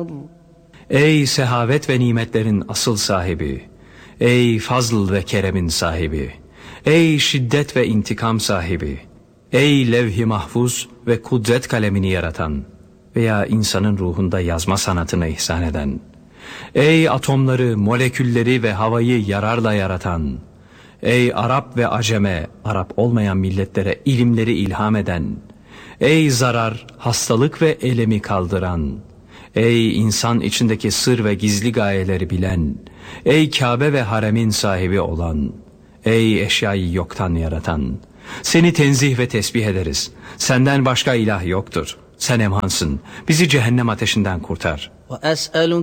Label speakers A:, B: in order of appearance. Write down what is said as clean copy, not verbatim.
A: Ey sehavet ve nimetlerin asıl sahibi, ey fazl ve keremin sahibi, ey şiddet ve intikam sahibi, ey levh-i mahfuz ve kudret kalemini yaratan veya insanın ruhunda yazma sanatını ihsan eden, ey atomları, molekülleri ve havayı yararla yaratan, ey Arap ve Aceme, Arap olmayan milletlere ilimleri ilham eden, ey zarar, hastalık ve elemi kaldıran, ey insan içindeki sır ve gizli gayeleri bilen, ey Kabe ve haremin sahibi olan, ey eşyayı yoktan yaratan, seni tenzih ve tesbih ederiz. Senden başka ilah yoktur. Sen emhansın. Bizi cehennem ateşinden kurtar.
B: وأسألك